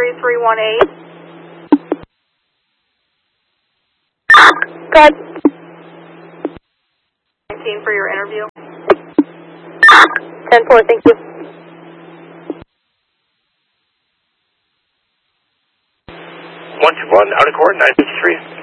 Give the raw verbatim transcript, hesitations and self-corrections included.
three three one eight. Go ahead. nineteen for your interview. ten four, thank you. one two one, out of court, nine fifty-three.